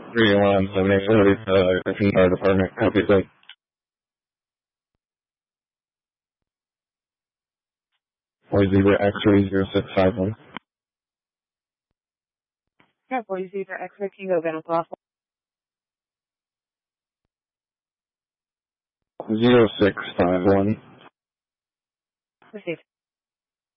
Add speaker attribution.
Speaker 1: 3178, Fire Department, copy that. Or Zebra X-ray 0651.
Speaker 2: Yeah, boys, Zebra X-ray Kingo Venator.
Speaker 1: 0651.
Speaker 2: Received.